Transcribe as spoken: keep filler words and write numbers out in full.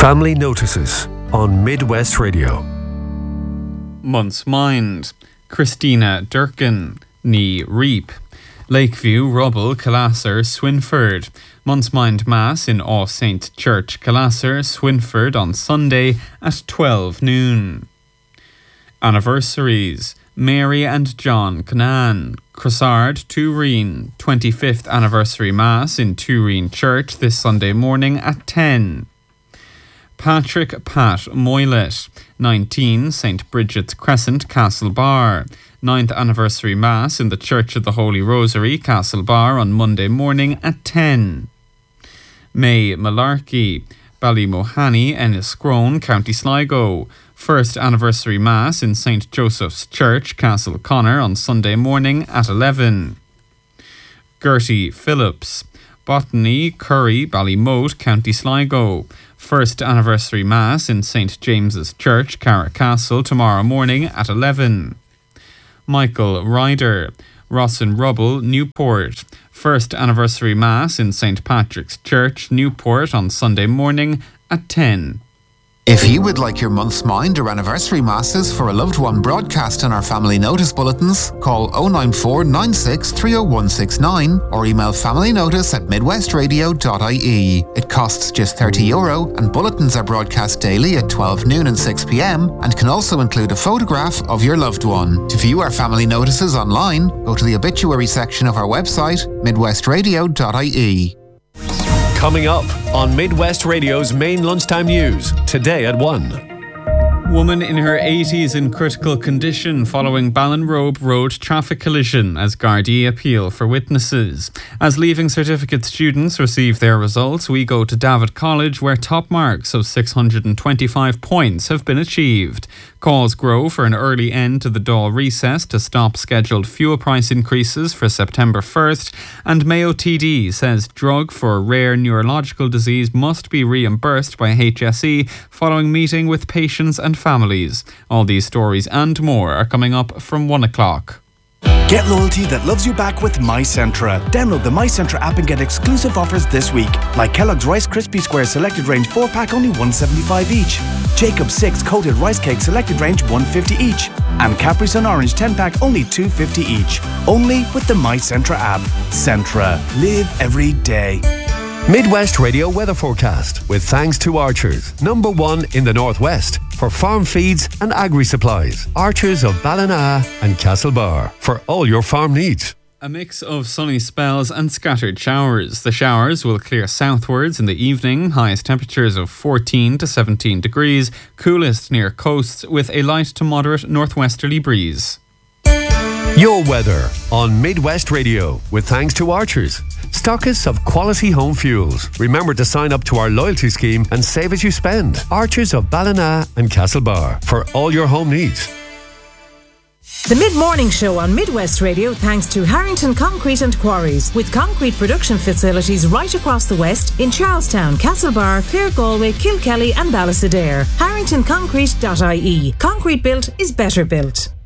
Family Notices on Midwest Radio. Month's Mind, Christina Durkin, Ní Reap, Lakeview, Rubble, Calasser, Swinford. Month's Mind Mass in All Saint Church, Calasser, Swinford on Sunday at twelve noon. Anniversaries: Mary and John Canaan, Crossard, Turin, twenty-fifth Anniversary Mass in Turin Church this Sunday morning at ten. Patrick Pat Moylet, nineteen Saint Bridget's Crescent, Castlebar, ninth Anniversary Mass in the Church of the Holy Rosary, Castlebar on Monday morning at ten. May Malarkey, Ballymohanny, Enniscrone, County Sligo, first Anniversary Mass in Saint Joseph's Church, Castleconnor on Sunday morning at eleven. Gertie Phillips, Botany, Curry, Ballymote, County Sligo, first Anniversary Mass in Saint James's Church, Carracastle, tomorrow morning at eleven. Michael Ryder, Rossin Rubble, Newport, first Anniversary Mass in Saint Patrick's Church, Newport on Sunday morning at ten. If you would like your month's mind or anniversary masses for a loved one broadcast on our family notice bulletins, call oh nine four nine six three oh one six nine or email familynotice at midwestradio dot I E. It costs just thirty euro and bulletins are broadcast daily at twelve noon and six p.m. and can also include a photograph of your loved one. To view our family notices online, go to the obituary section of our website, midwestradio dot I E. Coming up on Midwest Radio's main lunchtime news, today at one. Woman in her eighties in critical condition following Ballinrobe Road traffic collision as Gardaí appeal for witnesses. As Leaving Certificate students receive their results, we go to David College where top marks of six hundred twenty-five points have been achieved. Calls grow for an early end to the Dáil recess to stop scheduled fuel price increases for September first, and Mayo T D says drug for a rare neurological disease must be reimbursed by H S E following meeting with patients and families. All these stories and more are coming up from one o'clock. Get loyalty that loves you back with MyCentra. Download the MyCentra app and get exclusive offers this week, like Kellogg's Rice Krispie Square Selected Range four pack only one seventy-five each, Jacob's six Coated Rice Cake Selected Range one fifty each, and Capri Sun Orange ten pack only two fifty each. Only with the MyCentra app. Centra. Live every day. Midwest Radio weather forecast with thanks to Archers, number one in the Northwest for farm feeds and agri-supplies. Archers of Ballina and Castlebar for all your farm needs. A mix of sunny spells and scattered showers. The showers will clear southwards in the evening, highest temperatures of fourteen to seventeen degrees, coolest near coasts with a light to moderate northwesterly breeze. Your weather on Midwest Radio with thanks to Archers, stockists of quality home fuels. Remember to sign up to our loyalty scheme and save as you spend. Archers of Ballina and Castlebar for all your home needs. The Mid-Morning Show on Midwest Radio thanks to Harrington Concrete and Quarries, with concrete production facilities right across the West in Charlestown, Castlebar, Clare Galway, Kilkelly and Ballysadare. harrington concrete dot I E. Concrete built is better built.